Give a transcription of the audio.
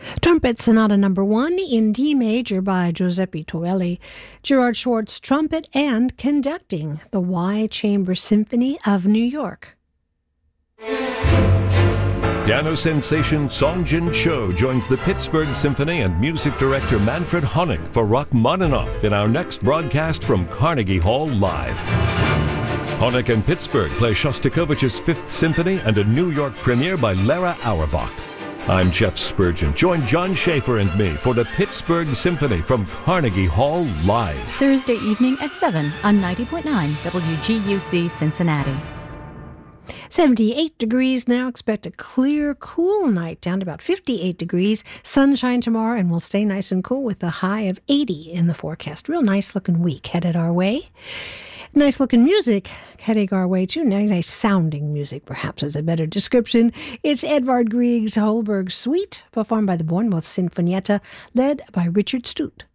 Trumpet Sonata Number 1 in D major by Giuseppe Torelli. Gerard Schwartz trumpet and conducting the Y Chamber Symphony of New York. Piano sensation Song Jin Cho joins the Pittsburgh Symphony and music director Manfred Honeck for Rachmaninoff in our next broadcast from Carnegie Hall Live. Honeck and Pittsburgh play Shostakovich's Fifth Symphony and a New York premiere by Lara Auerbach. I'm Jeff Spurgeon. Join John Schaefer and me for the Pittsburgh Symphony from Carnegie Hall Live. Thursday evening at 7 on 90.9 WGUC Cincinnati. 78 degrees now. Expect a clear, cool night down to about 58 degrees. Sunshine tomorrow, and we'll stay nice and cool with a high of 80 in the forecast. Real nice looking week headed our way. Nice looking music heading our way too. Nice sounding music, perhaps, is a better description. It's Edvard Grieg's Holberg Suite, performed by the Bournemouth Sinfonietta, led by Richard Stute.